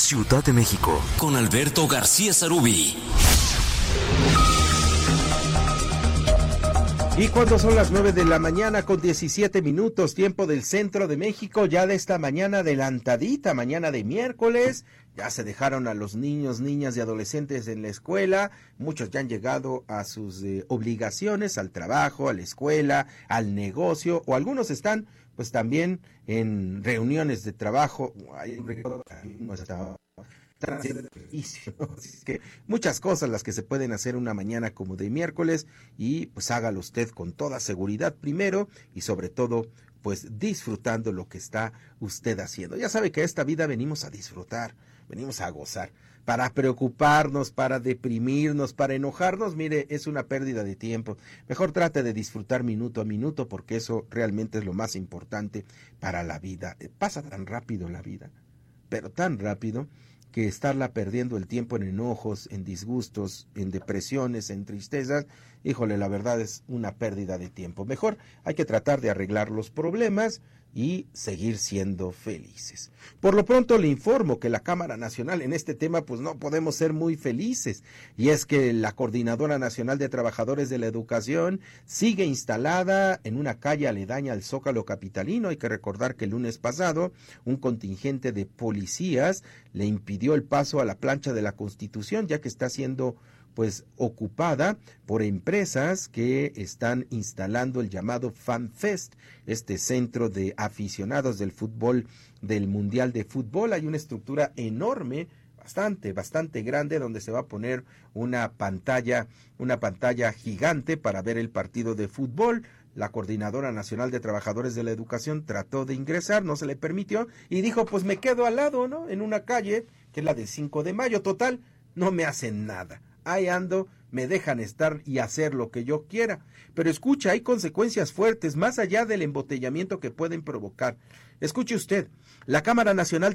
Ciudad de México, con Alberto García Sarubí. Y cuando son las 9 de la mañana con 17 minutos, tiempo del centro de México, ya de esta mañana adelantadita, mañana de miércoles, ya se dejaron a los niños, niñas y adolescentes en la escuela, muchos ya han llegado a sus obligaciones, al trabajo, a la escuela, al negocio, o algunos están pues también en reuniones de trabajo. Es que muchas cosas las que se pueden hacer una mañana como de miércoles, y pues hágalo usted con toda seguridad primero y sobre todo pues disfrutando lo que está usted haciendo. Ya sabe que esta vida venimos a disfrutar, venimos a gozar. Para preocuparnos, para deprimirnos, para enojarnos, mire, es una pérdida de tiempo. Mejor trate de disfrutar minuto a minuto, porque eso realmente es lo más importante para la vida. Pasa tan rápido la vida, pero tan rápido, que estarla perdiendo el tiempo en enojos, en disgustos, en depresiones, en tristezas, híjole, la verdad es una pérdida de tiempo. Mejor hay que tratar de arreglar los problemas y seguir siendo felices. Por lo pronto le informo que la Cámara Nacional en este tema pues no podemos ser muy felices, y es que la Coordinadora Nacional de Trabajadores de la Educación sigue instalada en una calle aledaña al Zócalo capitalino. Hay que recordar que el lunes pasado un contingente de policías le impidió el paso a la plancha de la Constitución, ya que está siendo pues ocupada por empresas que están instalando el llamado Fan Fest, este centro de aficionados del fútbol, del Mundial de Fútbol. Hay una estructura enorme, bastante grande, donde se va a poner una pantalla gigante para ver el partido de fútbol. La Coordinadora Nacional de Trabajadores de la Educación trató de ingresar, no se le permitió, y dijo, pues me quedo al lado, ¿no? En una calle, que es la del 5 de mayo, total, no me hacen nada. Ahí ando, me dejan estar y hacer lo que yo quiera. Pero escucha, hay consecuencias fuertes, más allá del embotellamiento que pueden provocar. Escuche usted, la Cámara Nacional